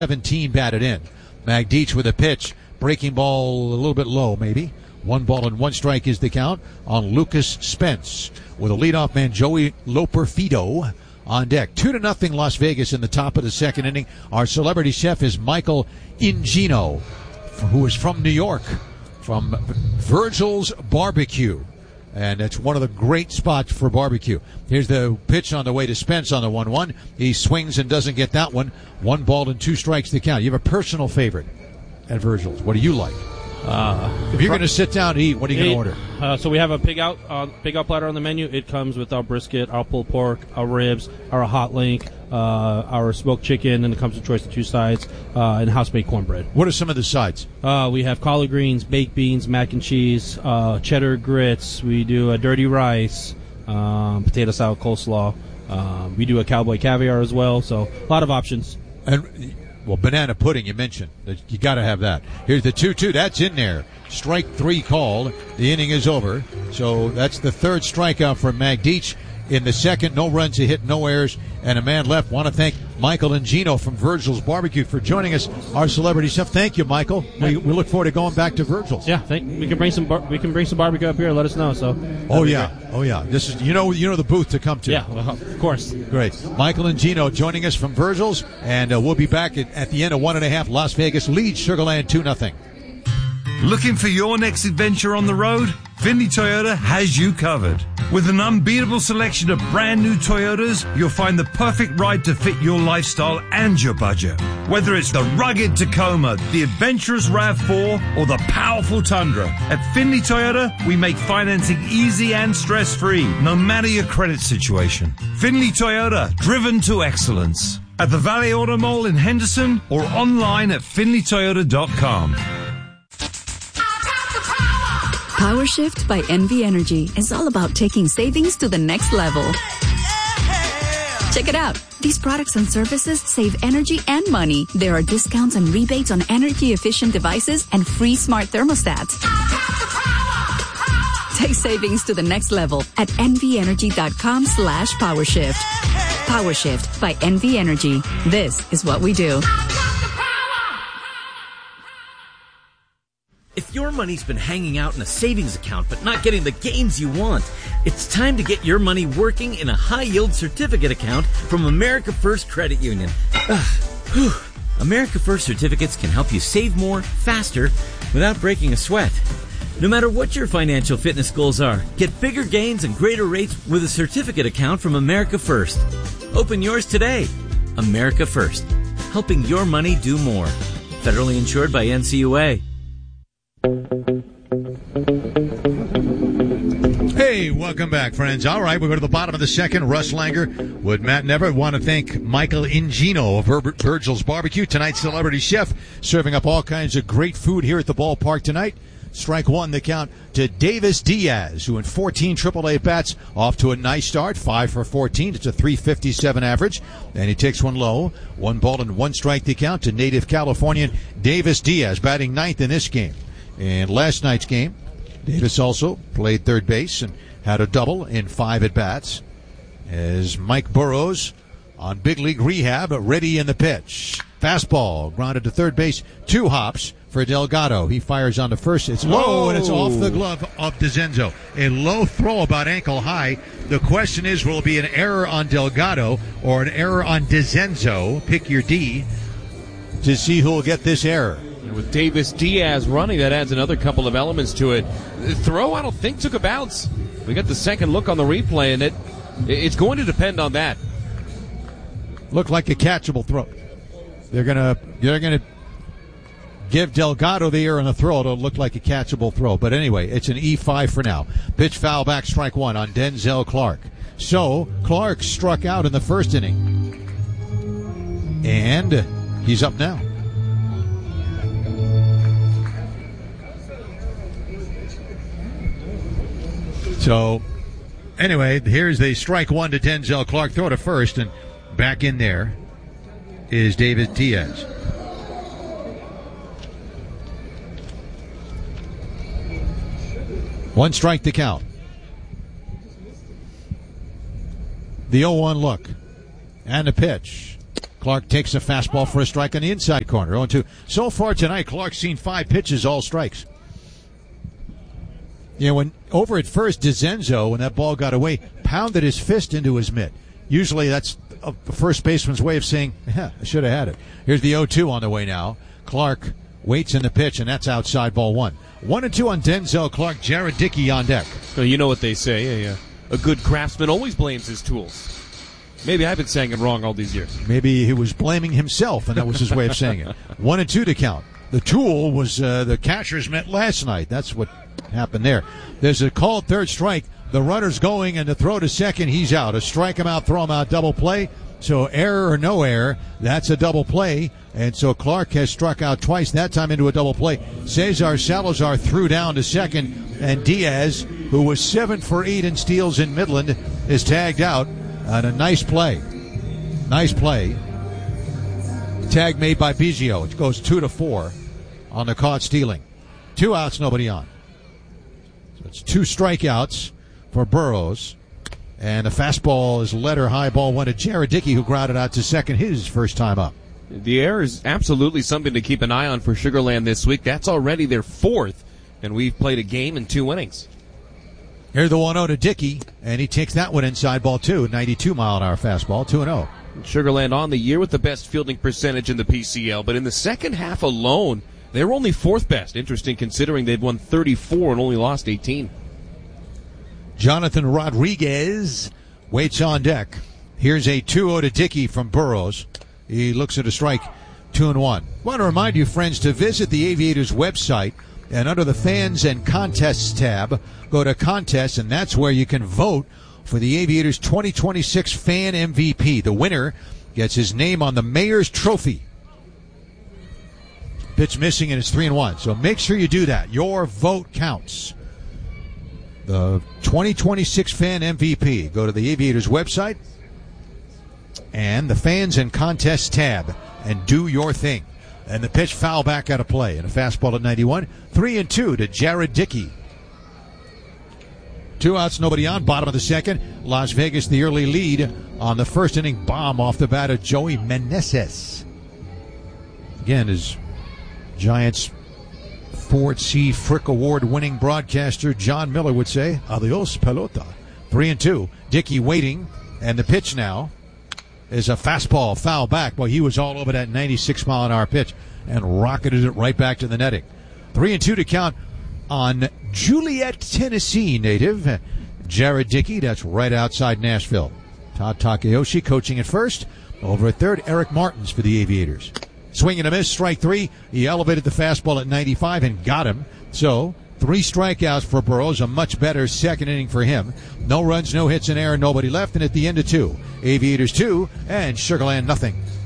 17 batted in. Magdic with a pitch. Breaking ball a little bit low, maybe. 1-1 strike is the count on Lucas Spence with a leadoff man, Joey Loperfido, on deck. 2-0 Las Vegas in the top of the second inning. Our celebrity chef is Michael Ingino, who is from New York, from Virgil's Barbecue. And it's one of the great spots for barbecue. Here's the pitch on the way to Spence on the 1-1. He swings and doesn't get that one. 1-2 strikes the count. You have a personal favorite at Virgil's. What do you like? If you're going to sit down and eat, what are you going to order? So we have a pig out platter on the menu. It comes with our brisket, our pulled pork, our ribs, our hot link, our smoked chicken, and it comes with choice of 2 sides, and house-made cornbread. What are some of the sides? We have collard greens, baked beans, mac and cheese, cheddar grits. We do a dirty rice, potato salad, coleslaw. We do a cowboy caviar as well, so a lot of options. And well, banana pudding you mentioned. You got to have that. Here's the 2-2. That's in there. Strike 3 called. The inning is over. So that's the third strikeout for Magdic in the second. No runs, a hit, no errors, and a man left. Want to thank Michael Ingino from Virgil's Barbecue for joining us, our celebrity chef. Thank you, Michael. We look forward to going back to Virgil's. Yeah, we can bring some barbecue up here. Let us know. So. Oh yeah. This is you know the booth to come to. Yeah, well, of course. Great. Michael Ingino joining us from Virgil's, and we'll be back at the end of 1.5. Las Vegas leads Sugar Land 2-0. Looking for your next adventure on the road? Findlay Toyota has you covered. With an unbeatable selection of brand new Toyotas, you'll find the perfect ride to fit your lifestyle and your budget. Whether it's the rugged Tacoma, the adventurous RAV4, or the powerful Tundra, at Findlay Toyota, we make financing easy and stress-free, no matter your credit situation. Findlay Toyota, driven to excellence. At the Valley Auto Mall in Henderson, or online at findlaytoyota.com. PowerShift by NV Energy is all about taking savings to the next level. Check it out. These products and services save energy and money. There are discounts and rebates on energy-efficient devices and free smart thermostats. Take savings to the next level at nvenergy.com/PowerShift. PowerShift by NV Energy. This is what we do. If your money's been hanging out in a savings account but not getting the gains you want, it's time to get your money working in a high-yield certificate account from America First Credit Union. America First certificates can help you save more, faster, without breaking a sweat. No matter what your financial fitness goals are, get bigger gains and greater rates with a certificate account from America First. Open yours today. America First, helping your money do more. Federally insured by NCUA. Hey, welcome back, friends. All right, we go to the bottom of the second. Russ Langer with Matt Never. Want to thank Michael Ingino of Virgil's Barbecue, tonight's celebrity chef, serving up all kinds of great food here at the ballpark tonight. Strike 1, the count to Davis Diaz, who in 14 AAA bats, off to a nice start, 5 for 14. It's a .357 average, and he takes one low. 1-1 strike, the count to native Californian Davis Diaz, batting 9th in this game. In last night's game, Davis also played third base and had a double in 5 at-bats as Mike Burrows on big league rehab, ready in the pitch. Fastball grounded to third base, 2 hops for Delgado. He fires on to first. It's low, and it's off the glove of DeZenzo. A low throw about ankle high. The question is, will it be an error on Delgado or an error on DeZenzo? Pick your D to see who will get this error. With Davis Diaz running, that adds another couple of elements to it. The throw, I don't think, took a bounce. We got the second look on the replay, and it's going to depend on that. Looked like a catchable throw. They're gonna give Delgado the error on the throw. It'll look like a catchable throw. But anyway, it's an E5 for now. Pitch foul back, strike 1 on Denzel Clark. So Clark struck out in the first inning, and he's up now. So, anyway, here's the strike 1 to Denzel Clark. Throw to first, and back in there is David Diaz. One strike to count. The 0-1 look. And the pitch. Clark takes a fastball for a strike on the inside corner. 0-2. So far tonight, Clark's seen 5 pitches, all strikes. When over at first, DeZenzo, when that ball got away, pounded his fist into his mitt. Usually that's a first baseman's way of saying, I should have had it. Here's the 0-2 on the way now. Clark waits in the pitch, and that's outside, ball 1. 1-2 on Denzel Clark. Jared Dickey on deck. Well, you know what they say. A good craftsman always blames his tools. Maybe I've been saying it wrong all these years. Maybe he was blaming himself, and that was his way of saying it. 1-2 to count. The tool was the catcher's mitt last night. That's what happened there. There's a called third strike. The runner's going, and the throw to second, he's out. A strike him out, throw him out, double play. So error or no error, that's a double play. And so Clark has struck out twice, that time into a double play. Cesar Salazar threw down to second, and Diaz, who was 7 for 8 in steals in Midland, is tagged out on a nice play. Nice play. Tag made by Biggio. It goes 2-4 on the caught stealing. 2 outs, nobody on. So it's 2 strikeouts for Burrows. And the fastball is letter high, ball 1 to Jared Dickey, who grounded out to second his first time up. The error is absolutely something to keep an eye on for Sugar Land this week. That's already their 4th, and we've played a game in 2 innings. Here's the 1-0 to Dickey, and he takes that one inside, ball 2, 92-mile-an-hour fastball, 2-0. Sugar Land on the year with the best fielding percentage in the PCL, but in the second half alone, they were only 4th best. Interesting considering they'd won 34 and only lost 18. Jonathan Rodriguez waits on deck. Here's a 2-0 to Dickey from Burrows. He looks at a strike, 2-1. Want to remind you, friends, to visit the Aviators website, and under the Fans and Contests tab, go to Contests, and that's where you can vote for the Aviators 2026 Fan MVP. The winner gets his name on the Mayor's Trophy. Pitch missing, and it's 3-1. So make sure you do that. Your vote counts. The 2026 Fan MVP. Go to the Aviators website and the Fans and Contests tab and do your thing. And the pitch foul back out of play. And a fastball at 91. 3-2 to Jared Dickey. 2 outs, nobody on. Bottom of the second. Las Vegas the early lead on the first inning bomb off the bat of Joey Meneses. Again, as Giants Ford C. Frick Award-winning broadcaster John Miller would say, adios pelota. 3-2. Dickey waiting, and the pitch now is a fastball foul back. Well, he was all over that 96-mile-an-hour pitch and rocketed it right back to the netting. 3-2 to count on Juliet, Tennessee native Jared Dickey. That's right outside Nashville. Todd Takayoshi coaching at first. Over at third, Eric Martins for the Aviators. Swing and a miss, strike 3. He elevated the fastball at 95 and got him. So 3 strikeouts for Burrows, a much better second inning for him. No runs, no hits, an error, nobody left, and at the end of 2. Aviators 2 and Sugar Land nothing.